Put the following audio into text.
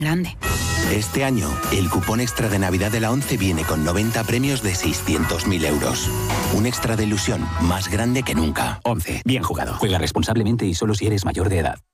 grande. Este año, el cupón extra de Navidad de la 11 viene con 90 premios de 600.000 euros. Un extra de ilusión más grande que nunca. 11. Bien jugado. Juega responsablemente y solo si eres mayor de edad.